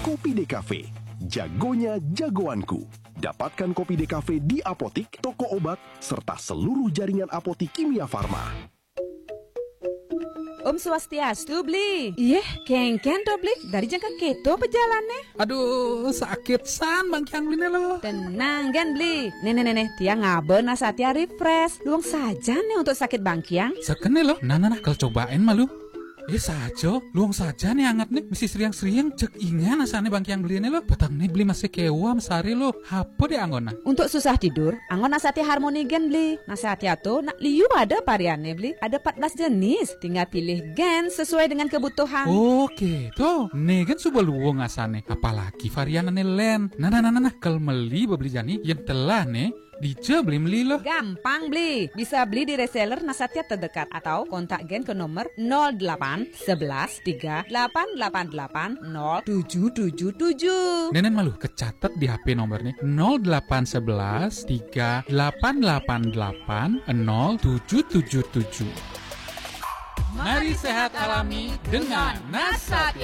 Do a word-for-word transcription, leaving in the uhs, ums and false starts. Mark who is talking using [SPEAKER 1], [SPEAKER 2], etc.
[SPEAKER 1] Kopi D Cafe, jagonya jagoanku. Dapatkan Kopi D Cafe di apotik, toko obat, serta seluruh jaringan apotik Kimia Farma.
[SPEAKER 2] Om Swastiastu, Bli. Iya, kengken to, Bli. Dari jangka keto pejalannya.
[SPEAKER 3] Aduh, sakit san Bang Kyang Bli lo.
[SPEAKER 2] Tenang kan, Bli. Nenek-nenek, tiang ngaben asatia refresh. Luang saja nih untuk sakit Bang Kyang.
[SPEAKER 3] Sekene lo, nah nah nah, kalau cobain malu. Eh saja, luang saja nih hangat nih, mesti seriang-seriang cek ingan asane Bang Kyang beli ini lo. Petang nih beli masih kewa mesari lo. Apa deh anggona?
[SPEAKER 2] Untuk susah tidur, anggon asati harmoni gen beli. Nasatia tuh nak liu ada variannya beli. Ada empat belas jenis, tinggal pilih gen sesuai dengan kebutuhan.
[SPEAKER 3] Oke, tuh, nih kan sudah luang asane. Apalagi varian ane len. Nah nah nah nah, kalau meli beli jani yang telah nih. Dice beli beli lo.
[SPEAKER 2] Gampang beli. Bisa beli di reseller Nasatia terdekat atau kontak gen ke nomor nol delapan sebelas tiga delapan delapan delapan nol tujuh tujuh tujuh.
[SPEAKER 3] Nenen malu kecatat di H P nomornya nol delapan sebelas tiga delapan delapan delapan nol tujuh tujuh tujuh. Mari sehat alami dengan Nasatia.